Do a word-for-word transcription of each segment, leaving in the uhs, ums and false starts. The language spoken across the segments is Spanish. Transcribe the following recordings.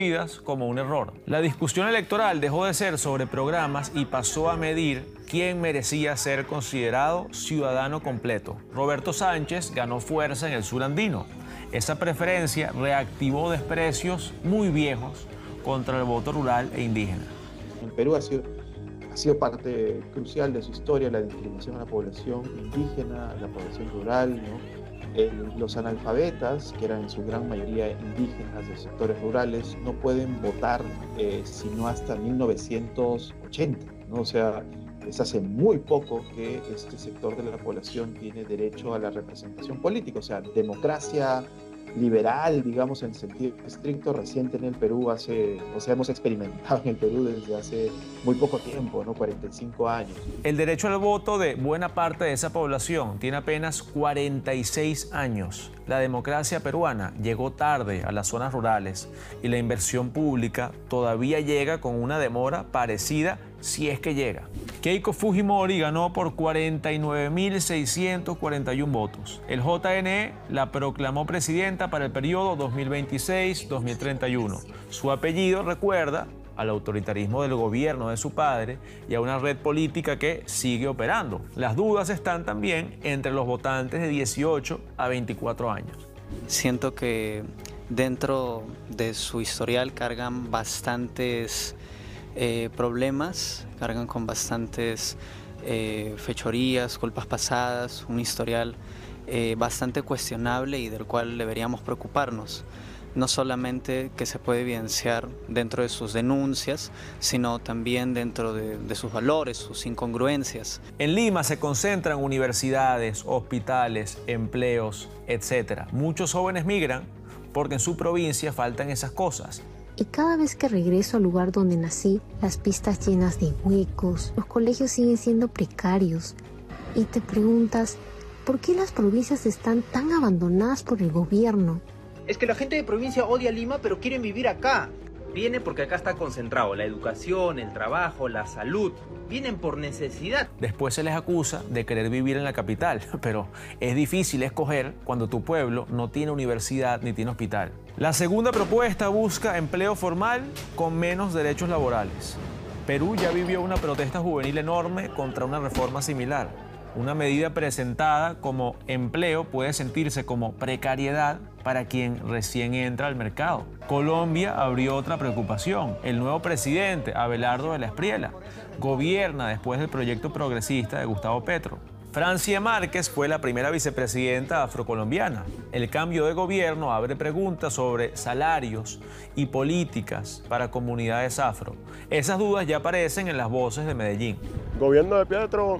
como un error. La discusión electoral dejó de ser sobre programas y pasó a medir quién merecía ser considerado ciudadano completo. Roberto Sánchez ganó fuerza en el sur andino. Esa preferencia reactivó desprecios muy viejos contra el voto rural e indígena. En Perú ha sido, ha sido parte crucial de su historia la discriminación a la población indígena, a la población rural, ¿no? El, los analfabetas, que eran en su gran mayoría indígenas de sectores rurales, no pueden votar eh, sino hasta mil novecientos ochenta, ¿no? O sea, es hace muy poco que este sector de la población tiene derecho a la representación política, o sea, democracia liberal, digamos, en sentido estricto, reciente en el Perú, hace, o sea, hemos experimentado en el Perú desde hace muy poco tiempo, ¿no? cuarenta y cinco años. El derecho al voto de buena parte de esa población tiene apenas cuarenta y seis años. La democracia peruana llegó tarde a las zonas rurales y la inversión pública todavía llega con una demora parecida, si es que llega. Keiko Fujimori ganó por cuarenta y nueve mil seiscientos cuarenta y uno votos. El J N E la proclamó presidenta para el periodo dos mil veintiséis a dos mil treinta y uno. Su apellido recuerda al autoritarismo del gobierno de su padre y a una red política que sigue operando. Las dudas están también entre los votantes de dieciocho a veinticuatro años. Siento que dentro de su historial cargan bastantes eh, problemas, cargan con bastantes eh, fechorías, culpas pasadas, un historial eh, bastante cuestionable y del cual deberíamos preocuparnos. No solamente que se puede evidenciar dentro de sus denuncias, sino también dentro de, de sus valores, sus incongruencias. En Lima se concentran universidades, hospitales, empleos, etcétera. Muchos jóvenes migran porque en su provincia faltan esas cosas. Y cada vez que regreso al lugar donde nací, las pistas llenas de huecos, los colegios siguen siendo precarios. Y te preguntas, ¿por qué las provincias están tan abandonadas por el gobierno? Es que la gente de provincia odia Lima, pero quieren vivir acá. Vienen porque acá está concentrado la educación, el trabajo, la salud. Vienen por necesidad. Después se les acusa de querer vivir en la capital, pero es difícil escoger cuando tu pueblo no tiene universidad ni tiene hospital. La segunda propuesta busca empleo formal con menos derechos laborales. Perú ya vivió una protesta juvenil enorme contra una reforma similar. Una medida presentada como empleo puede sentirse como precariedad para quien recién entra al mercado. Colombia abrió otra preocupación. El nuevo presidente, Abelardo de la Espriella, gobierna después del proyecto progresista de Gustavo Petro. Francia Márquez fue la primera vicepresidenta afrocolombiana. El cambio de gobierno abre preguntas sobre salarios y políticas para comunidades afro. Esas dudas ya aparecen en las voces de Medellín. El gobierno de Petro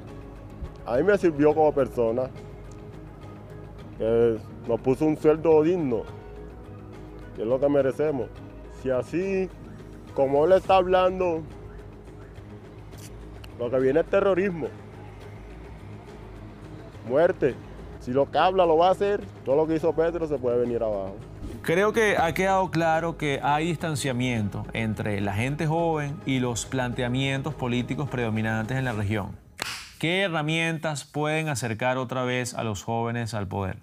a mí me sirvió como persona, que nos puso un sueldo digno, que es lo que merecemos. Si así, como él está hablando, lo que viene es terrorismo, muerte. Si lo que habla lo va a hacer, todo lo que hizo Petro se puede venir abajo. Creo que ha quedado claro que hay distanciamiento entre la gente joven y los planteamientos políticos predominantes en la región. ¿Qué herramientas pueden acercar otra vez a los jóvenes al poder?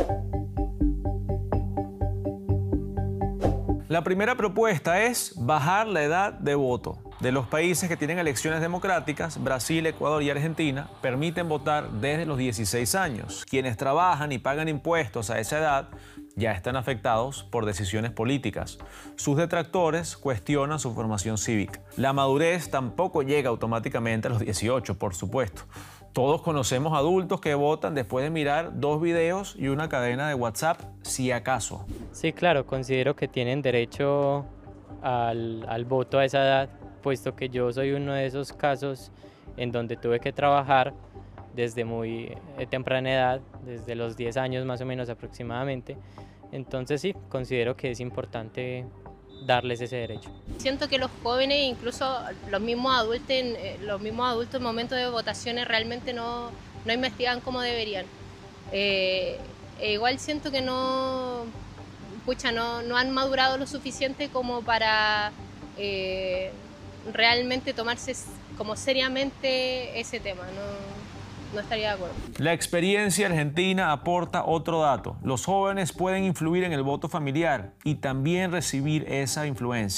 La primera propuesta es bajar la edad de voto. De los países que tienen elecciones democráticas, Brasil, Ecuador y Argentina permiten votar desde los dieciséis años. Quienes trabajan y pagan impuestos a esa edad ya están afectados por decisiones políticas. Sus detractores cuestionan su formación cívica. La madurez tampoco llega automáticamente a los dieciocho, por supuesto. Todos conocemos adultos que votan después de mirar dos videos y una cadena de WhatsApp, si acaso. Sí, claro, considero que tienen derecho al, al voto a esa edad, puesto que yo soy uno de esos casos en donde tuve que trabajar desde muy temprana edad, desde los diez años más o menos aproximadamente. Entonces sí, considero que es importante darles ese derecho. Siento que los jóvenes, incluso los mismos adultos, los mismos adultos en momentos de votaciones realmente no, no investigan como deberían. Eh, e igual siento que no, pucha, no, no han madurado lo suficiente como para eh, realmente tomarse como seriamente ese tema, ¿no? no estaría de acuerdo. La experiencia argentina aporta otro dato. Los jóvenes pueden influir en el voto familiar y también recibir esa influencia.